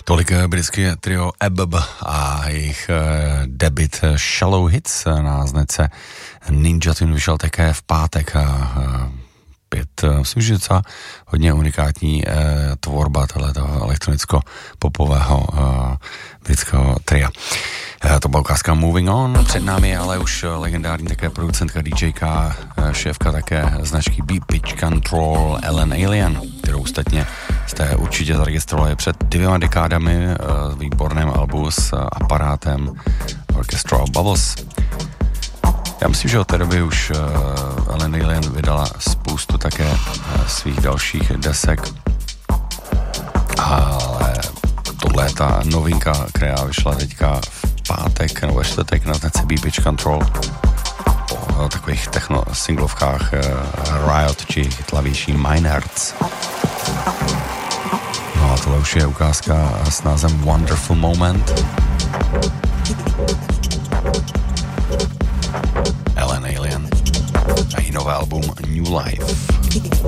Tolik britské trio EBB a jejich debut Shallow Hits na značce Ninja Tune vyšel také v pátek. Myslím, že docela hodně unikátní tvorba tohoto elektronicko-popového britského tria. To byla ukázka Moving On, před námi ale už legendární také producentka, DJka, šéfka také značky Beat Pitch Control Ellen Alien, kterou ostatně jste určitě zaregistrovali před 2 dekádami výborném albu s aparátem Orchestral Bubbles. Já myslím, že od té doby už Ellen Alien vydala spoustu také svých dalších desek, ale tohle je ta novinka, která vyšla teďka v pátek nebo ve čtvrtek na značce Beat Pitch Control po takových techno singlovkách Riot či chytlavější Minehearts. No a tohle už je ukázka s názvem Wonderful Moment. Ellen Alien a její nové album New Life.